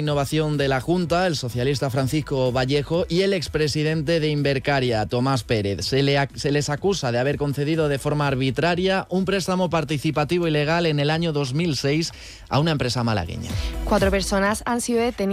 Innovación de la Junta, el socialista Francisco Vallejo, y el expresidente de Invercaria, Tomás Pérez. Se les acusa de haber concedido de forma arbitraria un préstamo participativo ilegal en el año 2006 a una empresa malagueña. 4 personas han sido detenidas